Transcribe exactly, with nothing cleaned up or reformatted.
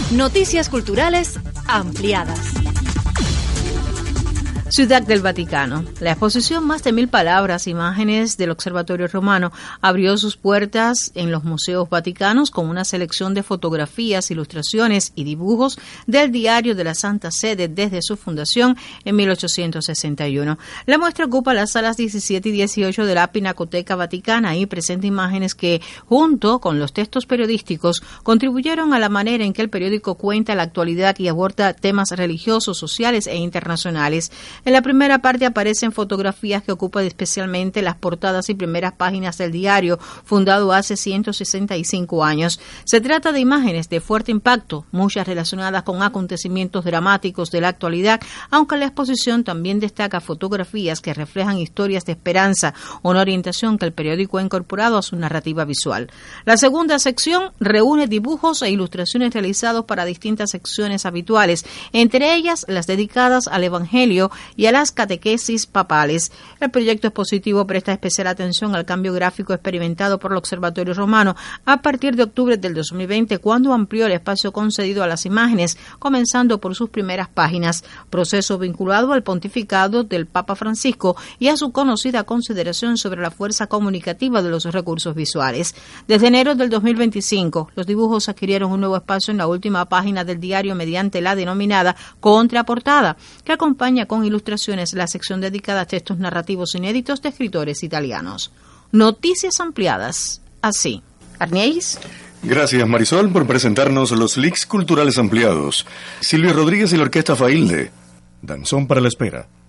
Noticias culturales ampliadas. Ciudad del Vaticano. La exposición Más de mil palabras, imágenes del Observatorio Romano abrió sus puertas en los museos vaticanos con una selección de fotografías, ilustraciones y dibujos del Diario de la Santa Sede desde su fundación en mil ochocientos sesenta y uno. La muestra ocupa las salas diecisiete y dieciocho de la Pinacoteca Vaticana y presenta imágenes que, junto con los textos periodísticos, contribuyeron a la manera en que el periódico cuenta la actualidad y aborda temas religiosos, sociales e internacionales. En la primera parte aparecen fotografías que ocupan especialmente las portadas y primeras páginas del diario, fundado hace ciento sesenta y cinco años. Se trata de imágenes de fuerte impacto, muchas relacionadas con acontecimientos dramáticos de la actualidad, aunque la exposición también destaca fotografías que reflejan historias de esperanza, una orientación que el periódico ha incorporado a su narrativa visual. La segunda sección reúne dibujos e ilustraciones realizados para distintas secciones habituales, entre ellas las dedicadas al Evangelio y a las catequesis papales. El proyecto expositivo presta especial atención al cambio gráfico experimentado por el Observatorio Romano a partir de octubre del dos mil veinte, cuando amplió el espacio concedido a las imágenes, comenzando por sus primeras páginas, proceso vinculado al pontificado del Papa Francisco y a su conocida consideración sobre la fuerza comunicativa de los recursos visuales. Desde enero del dos mil veinticinco, los dibujos adquirieron un nuevo espacio en la última página del diario mediante la denominada contraportada, que acompaña con ilustraciones la sección dedicada a textos narrativos inéditos de escritores italianos. Noticias ampliadas. Así. Arnieis. Gracias, Marisol, por presentarnos los links culturales ampliados. Silvio Rodríguez y la Orquesta Failde. Danzón para la espera.